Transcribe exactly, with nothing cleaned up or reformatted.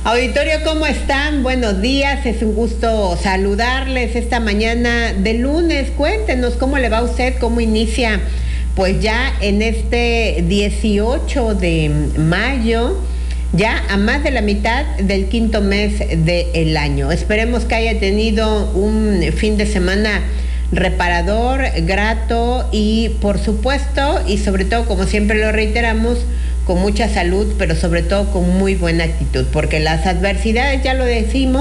Auditorio, ¿cómo están? Buenos días, es un gusto saludarles esta mañana de lunes. Cuéntenos cómo le va a usted, cómo inicia, pues ya en este dieciocho de mayo, ya a más de la mitad del quinto mes del año. Esperemos que haya tenido un fin de semana reparador, grato y por supuesto, y sobre todo, como siempre lo reiteramos, con mucha salud, pero sobre todo con muy buena actitud, porque las adversidades, ya lo decimos,